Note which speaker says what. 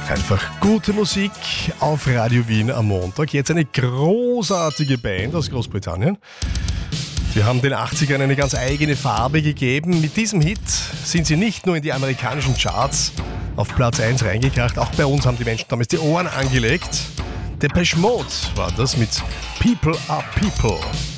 Speaker 1: Einfach gute Musik auf Radio Wien am Montag. Jetzt eine großartige Band aus Großbritannien. Die haben den 80ern eine ganz eigene Farbe gegeben. Mit diesem Hit sind sie nicht nur in die amerikanischen Charts auf Platz 1 reingekracht, auch bei uns haben die Menschen damals die Ohren angelegt. Depeche Mode war das mit People Are People.